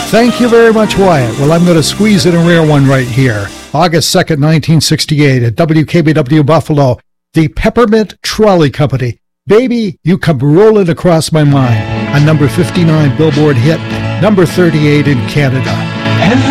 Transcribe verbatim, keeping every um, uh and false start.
Thank you very much, Wyatt. Well, I'm going to squeeze in a rare one right here. August second, nineteen sixty-eight, at W K B W Buffalo, the Peppermint Trolley Company. Baby, You Come Rolling Across My Mind, a number fifty-nine Billboard hit, number thirty-eight in Canada.